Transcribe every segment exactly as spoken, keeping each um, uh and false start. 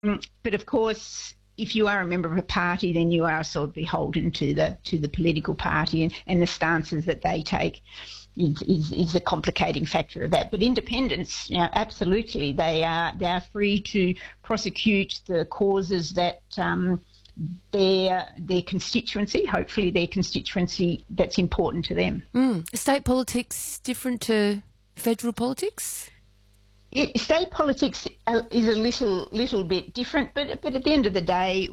but of course, if you are a member of a party, then you are sort of beholden to the to the political party, and, and the stances that they take is, is, is a complicating factor of that. But independents, you know, absolutely, they are they are free to prosecute the causes that um, their their constituency, hopefully their constituency that's important to them. Mm. State politics different to federal politics? It, state politics is a little little bit different, but but at the end of the day,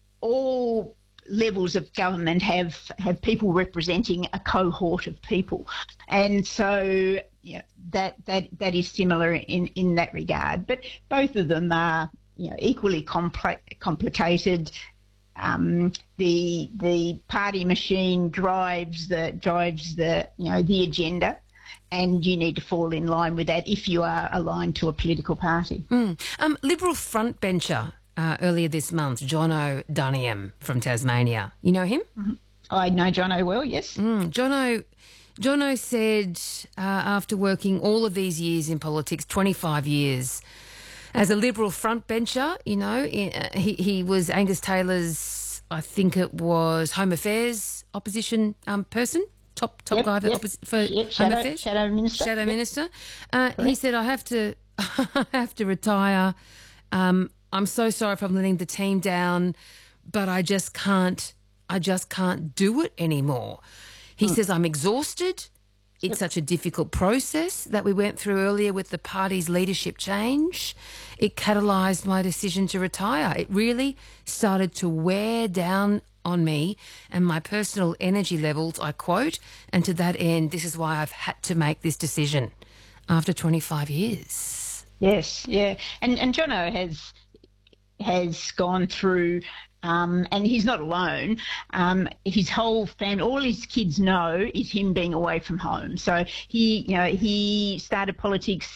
all levels of government have have people representing a cohort of people, and so yeah, that that that is similar in in that regard. But both of them are, you know, equally complex, complicated. Um, the the party machine drives the drives the you know the agenda. And you need to fall in line with that if you are aligned to a political party. Mm. Um, Liberal frontbencher uh, earlier this month, Jono Duniam from Tasmania. You know him? Mm-hmm. I know Jono well, yes. Mm. Jono, Jono said uh, after working all of these years in politics, twenty-five years, as a Liberal frontbencher, you know, in, uh, he, he was Angus Taylor's, I think it was Home Affairs opposition um, person. Top top yep, guy for, yep. oppos- for yep, Home shadow, Affairs, shadow minister. Shadow yep. minister. Uh, he said, "I have to, I have to retire. Um, I'm so sorry if I'm letting the team down, but I just can't. I just can't do it anymore." He mm. says, "I'm exhausted. It's yep. such a difficult process that we went through earlier with the party's leadership change. It catalysed my decision to retire. It really started to wear down on me and my personal energy levels," I quote, "and to that end, this is why I've had to make this decision after twenty-five years. Yes, yeah. And and Jono has has gone through, um, and he's not alone. Um, his whole family, all his kids know is him being away from home. So he, you know, he started politics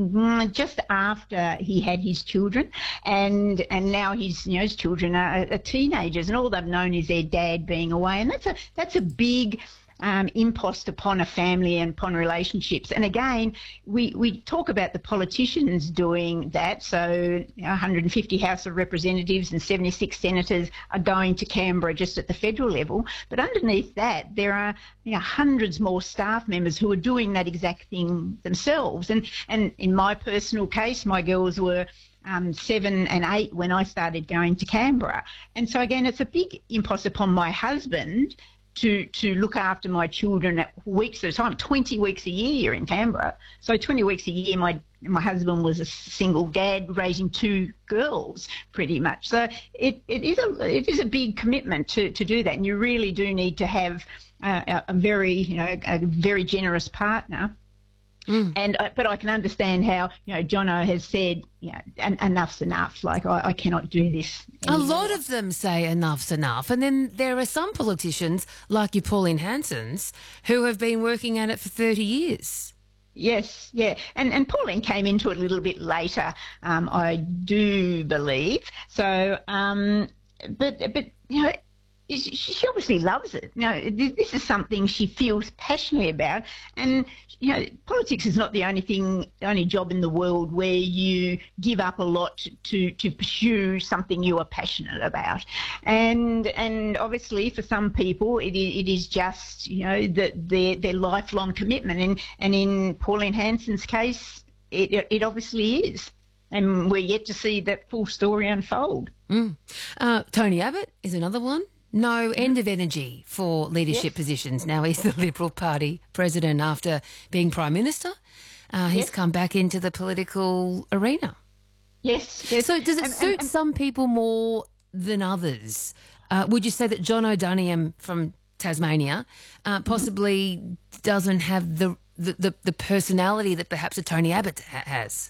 just after he had his children, and and now his you know his children are, are teenagers, and all they've known is their dad being away, and that's a that's a big um, impost upon a family and upon relationships. And again, we we talk about the politicians doing that. So you know, one hundred fifty House of Representatives and seventy-six senators are going to Canberra just at the federal level, but underneath that there are you know, hundreds more staff members who are doing that exact thing themselves. And and in my personal case, my girls were um, seven and eight when I started going to Canberra. And so again, it's a big impost upon my husband to to look after my children at weeks at a time, twenty weeks a year in Canberra. So twenty weeks a year, my my husband was a single dad raising two girls pretty much. So it, it is a it is a big commitment to, to do that, and you really do need to have a, a very you know a very generous partner. Mm. And uh, but I can understand how you know Jono has said, you know, en- enough's enough. Like I, I cannot do this anymore. A lot of them say enough's enough, and then there are some politicians like your Pauline Hanson's who have been working at it for thirty years. Yes, yeah, and and Pauline came into it a little bit later, um, I do believe. So, um, but but you know. She obviously loves it. You know, this is something she feels passionately about, and you know, politics is not the only thing, the only job in the world where you give up a lot to to pursue something you are passionate about. And and obviously, for some people, it is, it is just you know the, their their lifelong commitment. And and in Pauline Hanson's case, it it obviously is. And we're yet to see that full story unfold. Mm. Uh, Tony Abbott is another one. No end of energy for leadership yes. positions. Now he's the Liberal Party president after being Prime Minister. Uh, he's yes. come back into the political arena. Yes. yes. So does it and, suit and, and, some people more than others? Uh, would you say that Jono Duniam from Tasmania uh, possibly mm-hmm. doesn't have the, the, the, the personality that perhaps a Tony Abbott ha- has?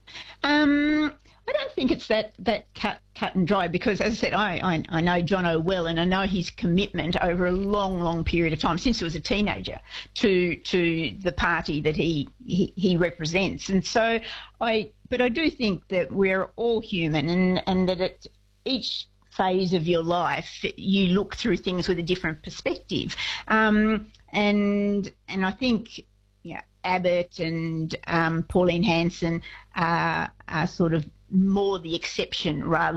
Um... I don't think it's that, that cut cut and dry because, as I said, I, I, I know Jono well, and I know his commitment over a long, long period of time, since he was a teenager, to to the party that he, he, he represents. And so I, but I do think that we're all human, and, and that at each phase of your life, you look through things with a different perspective. Um, and and I think, yeah, Abbott and um, Pauline Hanson are, are sort of more the exception rather